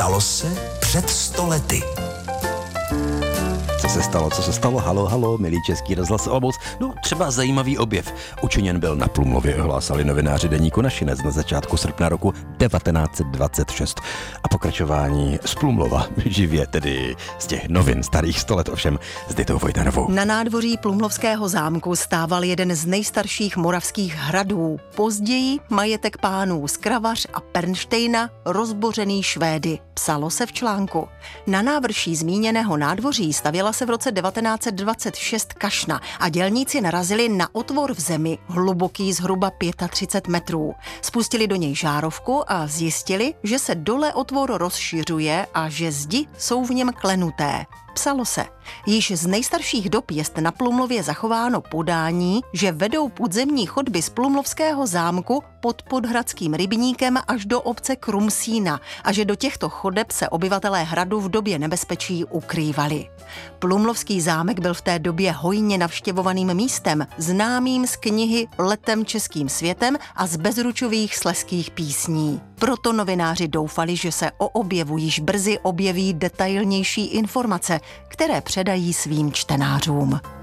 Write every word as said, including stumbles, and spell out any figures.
Stalo se před sto lety. Co se stalo, co se stalo? Halo, halo, milý Český rozhlas Olomouc. No, třeba zajímavý objev. Učiněn byl na Plumlově, hlásali novináři deníku Našinec na začátku srpna roku devatenáct set dvacet šest. A pokračování z Plumlova, živě tedy z těch novin starých sto let, ovšem s Ditou Vojtanovou. Na nádvoří Plumlovského zámku stával jeden z nejstarších moravských hradů. Později majetek pánů z Kravař a Pernštejna, rozbořený Švédy. Psalo se v článku. Na návrší zmíněného nádvoří stavěla se v roce devatenáct set dvacet šest kašna a dělníci narazili na otvor v zemi, hluboký zhruba třicet pět metrů. Spustili do něj žárovku a zjistili, že se dole otvor rozšiřuje a že zdi jsou v něm klenuté. Psalo se. Již z nejstarších dob jest na Plumlově zachováno podání, že vedou podzemní chodby z Plumlovského zámku pod Podhradským rybníkem až do obce Krumsína a že do těchto chodeb se obyvatelé hradu v době nebezpečí ukrývali. Plumlovský zámek byl v té době hojně navštěvovaným místem, známým z knihy Letem českým světem a z bezručových slezských písní. Proto novináři doufali, že se o objevu již brzy objeví detailnější informace, které předají svým čtenářům.